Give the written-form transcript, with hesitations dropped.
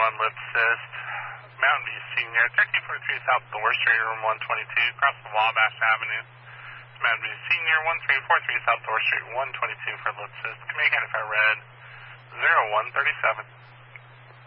lip cyst. Mountain View Senior, 1343 South Door Street, room 122, across the Wabash Avenue. Mountain View Senior, 1343 South Door Street, 122 for lip cyst. Communicated if I read 0137.